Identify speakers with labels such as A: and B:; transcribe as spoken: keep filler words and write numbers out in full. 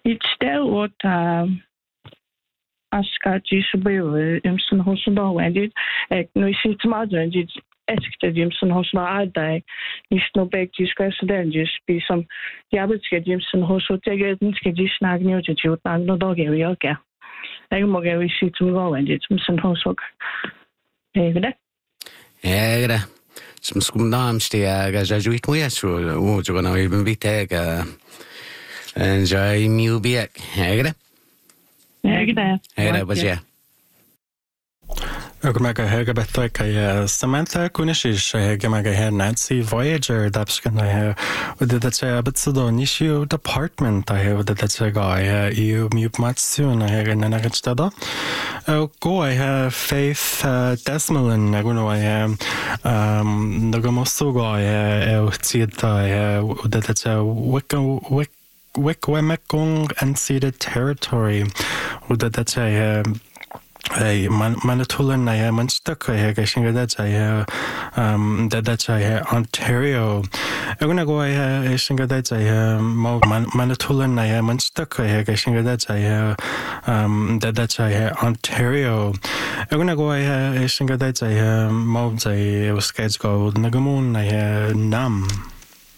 A: It's still what um aska jisubeu imsen hosundal and it ek no sit mother and it's eskte imsen hosundal adai is no big discuss then just be some jabutske imsen hosotegenske disnagnu jut and no dog area okay ek mo ge sit zum go and it's imsen hosok egde
B: egde som skumdam stiga jajuit moyasu o jogana even bitega and jai miubiek egde
A: egde
B: egde was ja
C: Ag me go hega betha ca Samantha Kunishish hega me go he Nancy Voyager dapscan he with that say but so do nishu department I have that say guy you mute matsun I hega na gachtada go I have Faith Desmolin I know I am um the gomoso guy e tita that say wick wick wick wemekong unceded territory with that say Hey, man, Manitoulin, I am unstuck. I guess I um that that's I Ontario. I'm gonna go. I think that's I Manitoulin, I am unstuck. I guess that's I um that that's I Ontario. I'm gonna go. I think that's I mobs. I was guys go Nagamoon. I Nam.